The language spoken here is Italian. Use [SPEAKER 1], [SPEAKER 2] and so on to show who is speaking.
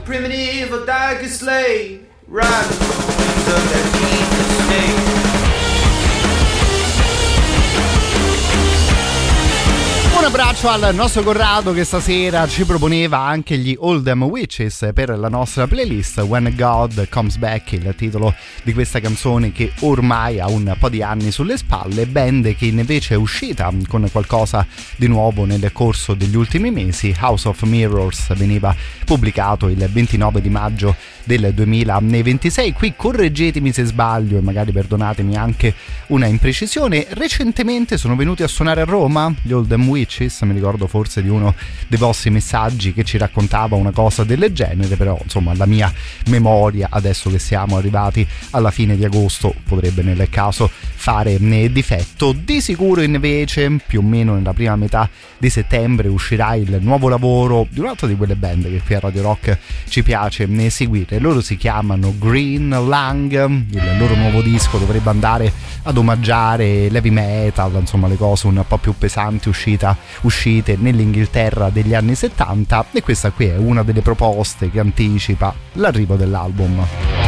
[SPEAKER 1] primitive or dark slave, riding the wings of that deep snake.
[SPEAKER 2] Un abbraccio al nostro Corrado che stasera ci proponeva anche gli Oldham Witches per la nostra playlist. When God Comes Back, il titolo di questa canzone che ormai ha un po' di anni sulle spalle, band che invece è uscita con qualcosa di nuovo nel corso degli ultimi mesi. House of Mirrors veniva pubblicato il 29 di maggio del 2026. Qui correggetemi se sbaglio e magari perdonatemi anche una imprecisione. Recentemente sono venuti a suonare a Roma gli Oldham Witches, mi ricordo forse di uno dei vostri messaggi che ci raccontava una cosa del genere, però insomma la mia memoria adesso che siamo arrivati alla fine di agosto potrebbe nel caso fare difetto. Di sicuro invece più o meno nella prima metà di settembre uscirà il nuovo lavoro di un'altra di quelle band che qui a Radio Rock ci piace seguire. Loro si chiamano Green Lang, il loro nuovo disco dovrebbe andare ad omaggiare l'heavy metal, insomma le cose un po' più pesanti uscite nell'Inghilterra degli anni 70, e questa qui è una delle proposte che anticipa l'arrivo dell'album.